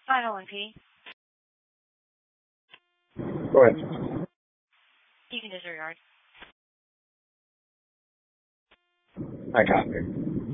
Final one, P. Go ahead. You can disregard. I copy.